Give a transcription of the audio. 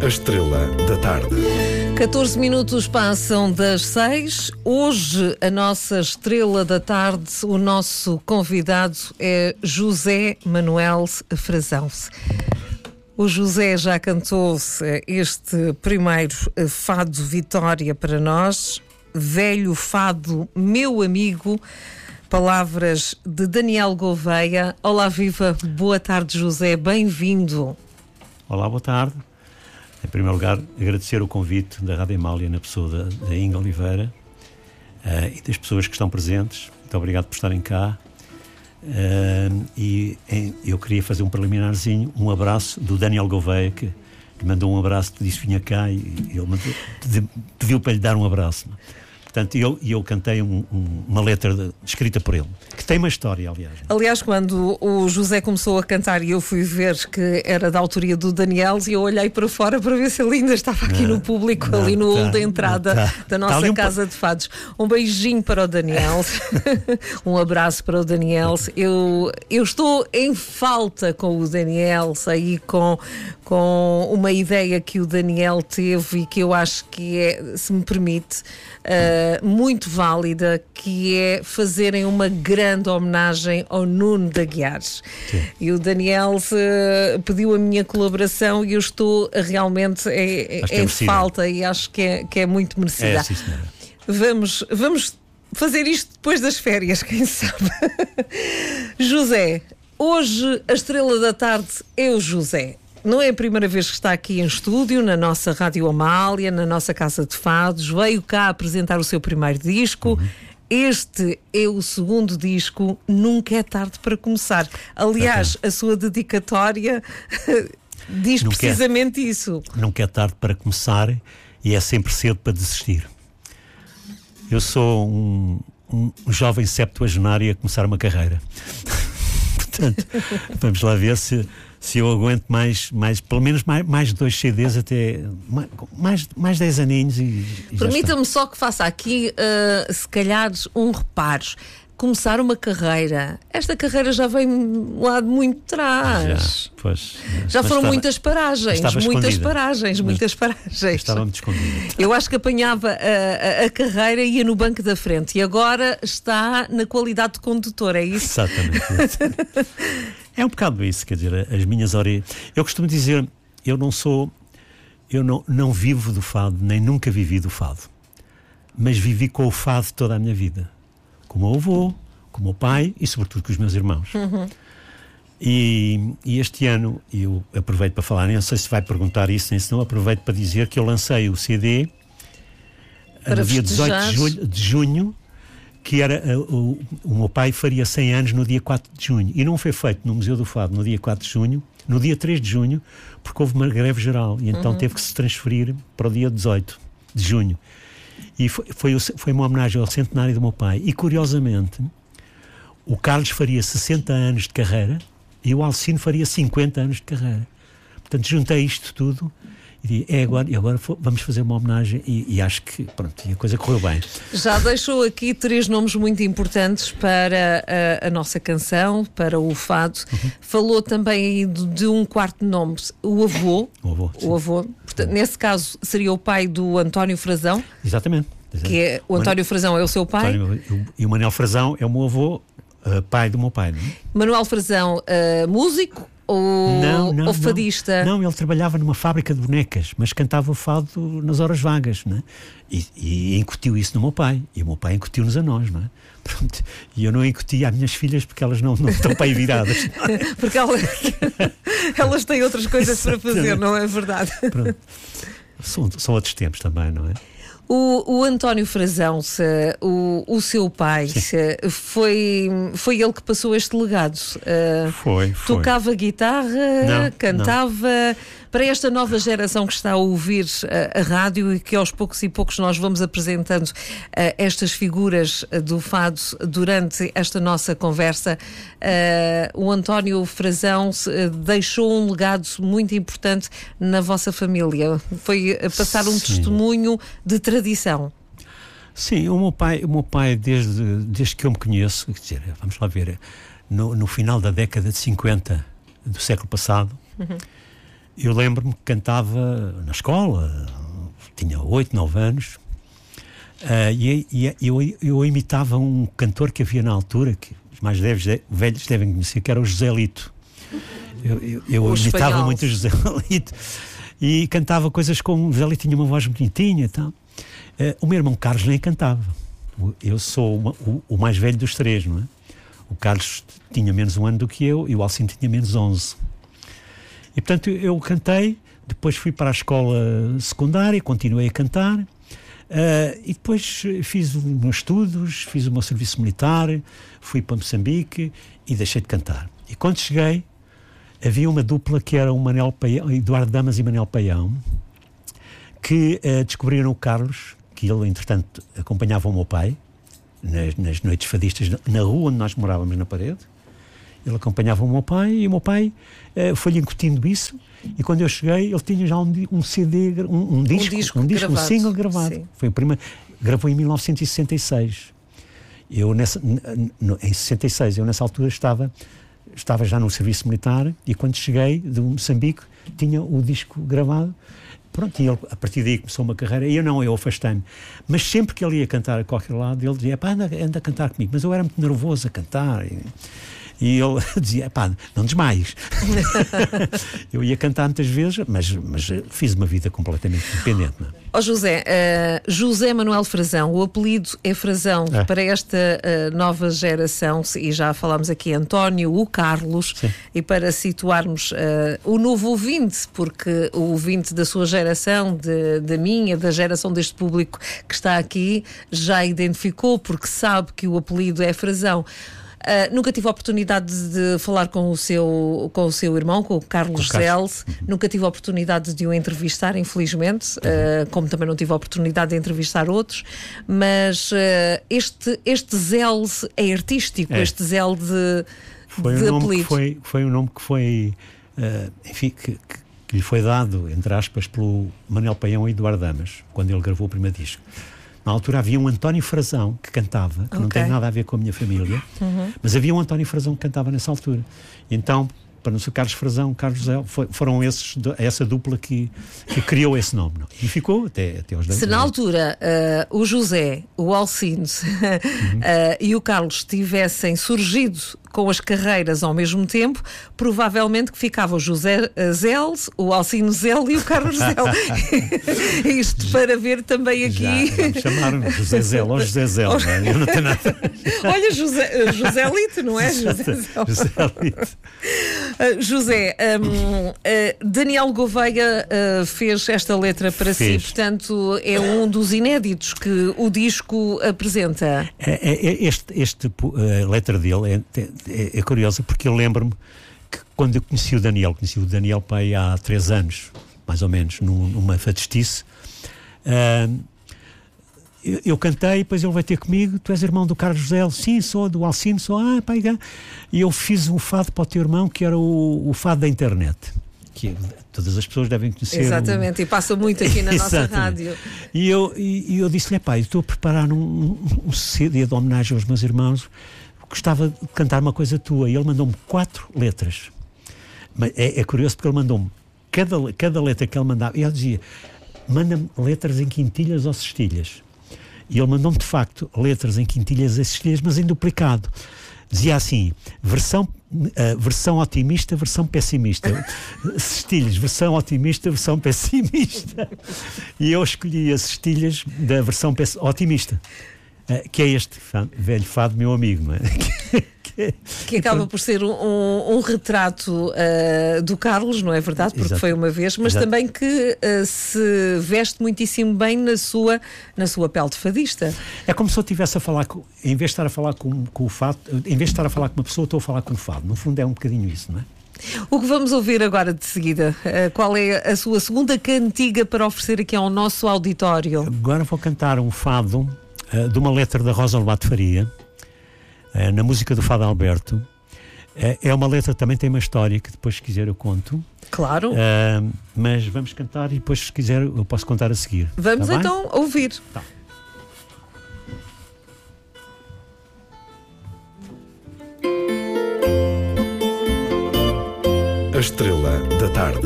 A Estrela da Tarde. 14 minutos passam das 6. Hoje, a nossa Estrela da Tarde, o nosso convidado é José Manuel Frazão. O José já cantou este primeiro fado Vitória para nós, Velho Fado, Meu Amigo, palavras de Daniel Gouveia. Olá, viva, boa tarde, José, bem-vindo. Olá, boa tarde. Em primeiro lugar, agradecer o convite da Rádio Amália na pessoa da Inga Oliveira e das pessoas que estão presentes. Muito obrigado por estarem cá. Eu queria fazer um preliminarzinho, um abraço do Daniel Gouveia, que mandou um abraço, disse vinha cá e ele pediu para lhe dar um abraço. Portanto, eu cantei uma letra escrita por ele, que tem uma história, aliás. Aliás, quando o José começou a cantar e eu fui ver que era da autoria do Daniel, e eu olhei para fora para ver se ele ainda estava aqui no público, ali no hall da entrada da nossa casa de fados. Um beijinho para o Daniel, um abraço para o Daniel. Eu estou em falta com o Daniel, aí com uma ideia que o Daniel teve e que eu acho que é, se me permite, muito válida, que é fazerem uma grande homenagem ao Nuno de Aguiar. Sim. E o Daniel pediu a minha colaboração e eu estou realmente em falta e acho que é muito merecida. Sim, senhora. Vamos fazer isto depois das férias, quem sabe. José, hoje a Estrela da Tarde é o José. Não é a primeira vez que está aqui em estúdio, na nossa Rádio Amália, na nossa Casa de Fados. Veio cá apresentar o seu primeiro disco. Este é o segundo disco, Nunca é Tarde para Começar. Aliás, a sua dedicatória diz precisamente isso. Nunca é tarde para começar e é sempre cedo para desistir. Eu sou um jovem septuagenário a começar uma carreira. Portanto, vamos lá ver se eu aguento mais pelo menos mais 2 CDs, até mais 10 aninhos e permita-me só que faça aqui, se calhar, um reparo. Começar uma carreira. Esta carreira já vem lá de muito trás. Já foram muitas paragens. Estava muito escondida. Eu acho que apanhava a carreira e ia no banco da frente. E agora está na qualidade de condutor, é isso? Exatamente. É um bocado isso, quer dizer, as minhas horas. Eu costumo dizer, eu não vivo do fado, nem nunca vivi do fado. Mas vivi com o fado toda a minha vida. Com o meu avô, com o meu pai e sobretudo com os meus irmãos. E este ano, eu aproveito para falar, não sei se vai perguntar isso, nem se não, aproveito para dizer que eu lancei o CD no dia 18 de junho, que era o meu pai faria 100 anos no dia 4 de junho. E não foi feito no Museu do Fado no dia 4 de junho, no dia 3 de junho, porque houve uma greve geral e então teve que se transferir para o dia 18 de junho. E foi uma homenagem ao centenário do meu pai. E, curiosamente, o Carlos faria 60 anos de carreira e o Alcino faria 50 anos de carreira. Portanto, juntei isto tudo e agora vamos fazer uma homenagem e acho que, pronto, a coisa correu bem. Já deixou aqui 3 nomes muito importantes para a nossa canção, para o fado. Falou também aí de um quarto nome, o avô. O avô. Portanto, nesse caso, seria o pai do António Frazão. Exatamente. Que é, o António Frazão é o seu pai. E o Manuel Frazão é o meu avô, pai do meu pai. Não é? Manuel Frazão, músico? Ou fadista? Não, ele trabalhava numa fábrica de bonecas, mas cantava o fado nas horas vagas, não é? E incutiu isso no meu pai, e o meu pai incutiu-nos a nós, não é? Pronto. E eu não incuti às minhas filhas porque elas não estão para aí viradas. Porque elas têm outras coisas para fazer, não é verdade? Pronto. São outros tempos também, não é? O António Frazão, o seu pai, foi ele que passou este legado? Foi. Tocava guitarra, cantava. Para esta nova geração que está a ouvir a rádio e que aos poucos e poucos nós vamos apresentando estas figuras do fado durante esta nossa conversa, o António Frazão deixou um legado muito importante na vossa família. Foi passar um testemunho de tradição. Sim, o meu pai desde que eu me conheço, quer dizer, vamos lá ver, no final da década de 50 do século passado, eu lembro-me que cantava na escola, tinha 8, 9 anos, e eu imitava um cantor que havia na altura, que os mais velhos devem conhecer, que era o José Lito. Eu imitava muito o José Lito e cantava coisas como o José Lito tinha uma voz bonitinha e tal. O meu irmão Carlos nem cantava. Eu sou o mais velho dos 3, não é? O Carlos tinha menos 1 ano do que eu e o Alcino tinha menos 11. E portanto eu cantei, depois fui para a escola secundária, continuei a cantar, e depois fiz os meus estudos, fiz o meu serviço militar, fui para Moçambique e deixei de cantar. E quando cheguei, havia uma dupla que era o Manel Paião, Eduardo Damas e Manel Paião, que descobriram o Carlos, que ele entretanto acompanhava o meu pai nas noites fadistas na rua onde nós morávamos, na Parede. Ele acompanhava o meu pai e o meu pai foi-lhe incutindo isso, e quando eu cheguei ele tinha já um CD, um disco gravado, um single gravado. Sim. Foi o primeiro, gravou em 1966. Em 66 eu nessa altura estava já no serviço militar, e quando cheguei de Moçambique tinha o disco gravado. Pronto, e ele, a partir daí começou uma carreira, e eu afastei-me. Mas sempre que ele ia cantar a qualquer lado, ele dizia, anda a cantar comigo. Mas eu era muito nervoso a cantar. E ele dizia, não desmaies. Eu ia cantar muitas vezes, mas fiz uma vida completamente independente. Não é? José Manuel Frazão, o apelido é Frazão para esta nova geração, e já falámos aqui António, o Carlos, sim. E para situarmos o novo ouvinte, porque o ouvinte da sua geração, da minha, da geração deste público que está aqui, já identificou, porque sabe que o apelido é Frazão. Nunca tive a oportunidade de falar com o seu irmão, com o Carlos Zell. Nunca tive a oportunidade de o entrevistar, infelizmente, como também não tive a oportunidade de entrevistar outros, mas este Zell é artístico, este Zell de apelido. Foi um nome que foi, enfim, que lhe foi dado, entre aspas, pelo Manel Paião e Eduardo Damas, quando ele gravou o primeiro disco. Na altura havia um António Frazão que cantava, que não tem nada a ver com a minha família, mas havia um António Frazão que cantava nessa altura. E então, para não ser Carlos Frazão, Carlos José, foram essa dupla que criou esse nome. Não? E ficou até aos 10 anos. Se na altura o José, o Alcino e o Carlos tivessem surgido com as carreiras ao mesmo tempo, provavelmente que ficava o José Zell, o Alcino Zell e o Carlos Zell. Isto para ver também aqui. Já me chamaram José Zell ou José Zell, não é? Eu não tenho nada. Olha, José Lito, não é? José Lito. José, Daniel Gouveia fez esta letra para si, portanto é um dos inéditos que o disco apresenta. A letra dele é curiosa, porque eu lembro-me que quando eu conheci o Daniel pai há 3 anos, mais ou menos, numa fadistice, eu cantei, depois ele vai ter comigo, tu és irmão do Carlos José? Sim, sou, do Alcino, sou, pai, e eu fiz um fado para o teu irmão, que era o fado da internet, que todas as pessoas devem conhecer. Exatamente, e passa muito aqui na nossa rádio. E eu disse-lhe, pai, estou a preparar um CD de homenagem aos meus irmãos, gostava de cantar uma coisa tua, e ele mandou-me 4 letras. Mas é curioso, porque ele mandou-me cada letra que ele mandava, e eu dizia, manda-me letras em quintilhas ou cestilhas. E ele mandou-me, de facto, letras em quintilhas e cestilhas, mas em duplicado. Dizia assim, versão otimista, versão pessimista. Cestilhas, versão otimista, versão pessimista. E eu escolhi as cestilhas da versão otimista. Que é este velho fado, meu amigo, não é? Que acaba por ser um retrato do Carlos, não é verdade? Porque Exato. Foi uma vez, mas Exato. Também que se veste muitíssimo bem na sua pele de fadista. É como se eu estivesse a falar, em vez de estar a falar com o fado, em vez de estar a falar com uma pessoa, estou a falar com o fado. No fundo é um bocadinho isso, não é? O que vamos ouvir agora de seguida? Qual é a sua segunda cantiga para oferecer aqui ao nosso auditório? Agora vou cantar um fado de uma letra da Rosa Lobato Faria, na música do Fado Alberto. É uma letra, também tem uma história que depois, se quiser, eu conto. Claro. Mas vamos cantar e depois, se quiser, eu posso contar a seguir. Vamos tá então ouvir. Tá. A Estrela da Tarde.